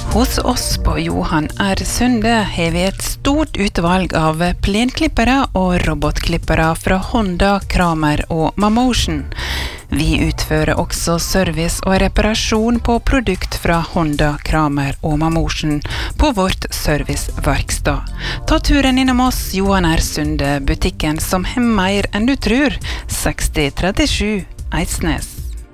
Hos oss på Johan R. Sunde har vi et stort utvalg av plenklippere og robotklippere fra Honda, Kramer og Mamotion. Vi utfører også service og reparasjon på produkt fra Honda, Kramer og Mamotion på vårt serviceverkstad. Ta turen innom oss, Johan R. Sunde, butikken som har mer enn du tror. 6037 Eidsnes.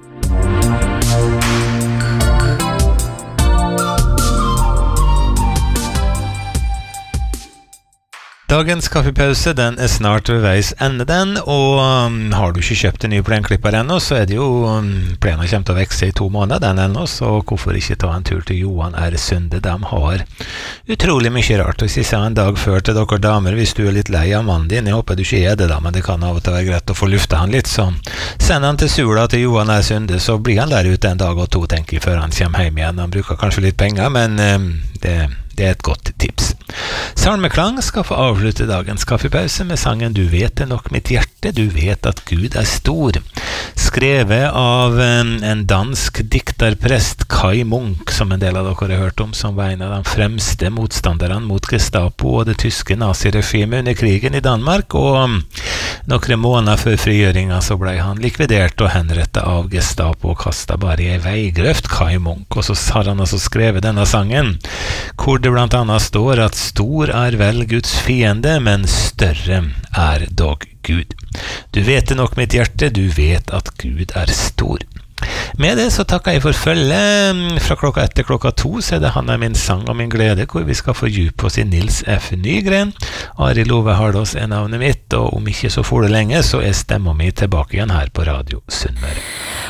Dagens kaffepause, den snart ved veis ende den, og har du ikke kjøpt en ny plenklipper ennå, så det jo, plena kommer til å vekse i 2 måneder den ennå, så hvorfor ikke ta en tur til Johan R. Sunde? De har utrolig mye rart, og jeg sa en dag før til dere damer, hvis du litt lei av mannen din, jeg håper du ikke det da, men det kan av og til være greit å få lufta han litt, så send han til Sula til Johan R. Sunde, så blir han der ute en dag og 2, tenker jeg, før han kommer hjem igjen. Han bruker kanskje litt penger, men det et godt tips. Salmeklang skal få avslutte dagens kaffepause med sangen «Du vet det nok mitt hjerte, du vet at Gud stor». Skrevet av en dansk dikterprest, Kai Munk, som en del av dere har hørt om, som var en av de fremste motstanderne mot Gestapo og det tyske naziregimet under krigen i Danmark, og noen måneder før frigjøringen så ble han likvidert og henrettet av Gestapo og kastet bare i en veigrøft, Kai Munk. Og så har han altså skrevet denne sangen, hvor det blant annet står at stor vel Guds fiende, men større dog Gud. Du vet det nok mitt hjerte, du vet at Gud stor. Med det så takker jeg for følge. Fra klokka 1 til klokka 2 så det Han min sang og min glede, hvor vi skal fordype oss i Nils F. Nygren. Arild Ove Hardås navnet mitt, og om ikke så får det lenge, så stemmen min tilbake igjen her på Radio Sunnmøre.